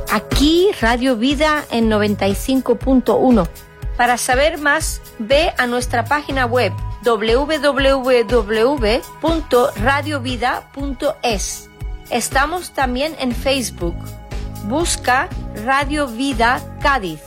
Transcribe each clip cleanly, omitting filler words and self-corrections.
Aquí Radio Vida en 95.1. Para saber más, ve a nuestra página web www.radiovida.es. Estamos también en Facebook. Busca Radio Vida Cádiz.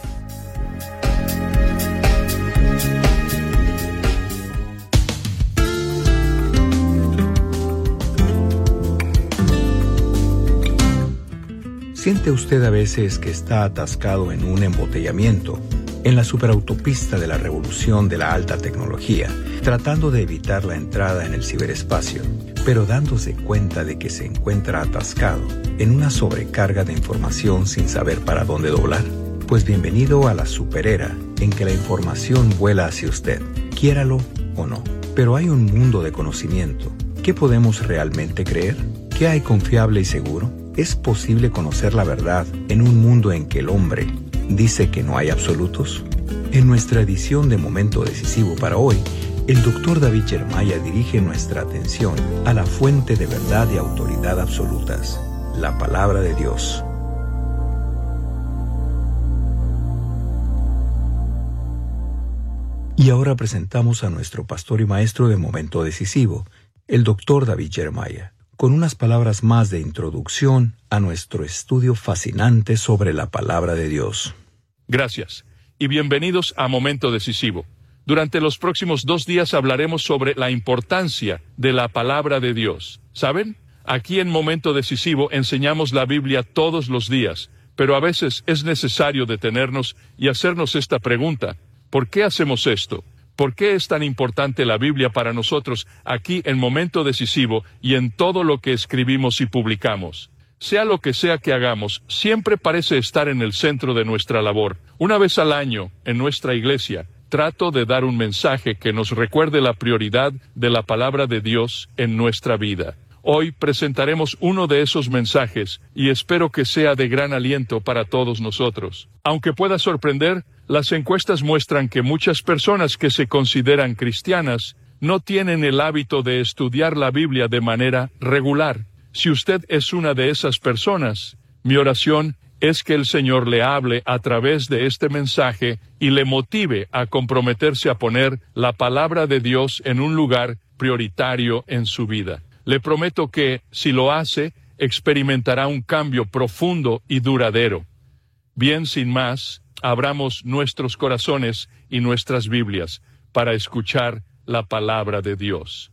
¿Siente usted a veces que está atascado en un embotellamiento, en la superautopista de la revolución de la alta tecnología, tratando de evitar la entrada en el ciberespacio, pero dándose cuenta de que se encuentra atascado en una sobrecarga de información sin saber para dónde doblar? Pues bienvenido a la superera, en que la información vuela hacia usted, quiéralo o no. Pero hay un mundo de conocimiento. ¿Qué podemos realmente creer? ¿Qué hay confiable y seguro? ¿Es posible conocer la verdad en un mundo en que el hombre dice que no hay absolutos? En nuestra edición de Momento Decisivo para hoy, el Dr. David Jeremiah dirige nuestra atención a la fuente de verdad y autoridad absolutas, la Palabra de Dios. Y ahora presentamos a nuestro pastor y maestro de Momento Decisivo, el Dr. David Jeremiah, con unas palabras más de introducción a nuestro estudio fascinante sobre la Palabra de Dios. Gracias, y bienvenidos a Momento Decisivo. Durante los próximos 2 días hablaremos sobre la importancia de la Palabra de Dios. ¿Saben? Aquí en Momento Decisivo enseñamos la Biblia todos los días, pero a veces es necesario detenernos y hacernos esta pregunta: ¿por qué hacemos esto? ¿Por qué es tan importante la Biblia para nosotros aquí en Momento Decisivo y en todo lo que escribimos y publicamos? Sea lo que sea que hagamos, siempre parece estar en el centro de nuestra labor. Una vez al año, en nuestra iglesia, trato de dar un mensaje que nos recuerde la prioridad de la palabra de Dios en nuestra vida. Hoy presentaremos uno de esos mensajes y espero que sea de gran aliento para todos nosotros. Aunque pueda sorprender, las encuestas muestran que muchas personas que se consideran cristianas no tienen el hábito de estudiar la Biblia de manera regular. Si usted es una de esas personas, mi oración es que el Señor le hable a través de este mensaje y le motive a comprometerse a poner la palabra de Dios en un lugar prioritario en su vida. Le prometo que, si lo hace, experimentará un cambio profundo y duradero. Bien, sin más, abramos nuestros corazones y nuestras Biblias para escuchar la palabra de Dios.